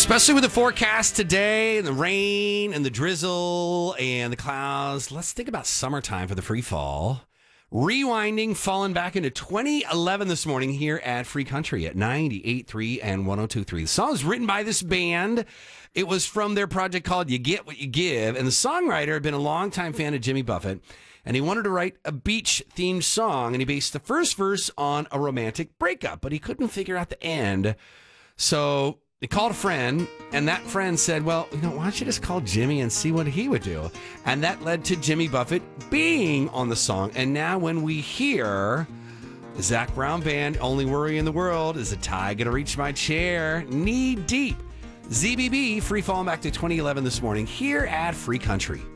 Especially with the forecast today and the rain and the drizzle and the clouds. Let's think about summertime for the free fall. Rewinding, falling back into 2011 this morning here at Free Country at 98.3 and 102.3. The song is written by this band. It was from their project called You Get What You Give. And the songwriter had been a longtime fan of Jimmy Buffett. And he wanted to write a beach-themed song. And he based the first verse on a romantic breakup. But he couldn't figure out the end. So he called a friend, and that friend said, well, why don't you just call Jimmy and see what he would do? And that led to Jimmy Buffett being on the song. And now when we hear the Zac Brown Band, Only Worry in the World is a tie going to reach my chair, knee deep. ZBB, free falling back to 2011 this morning here at Free Country.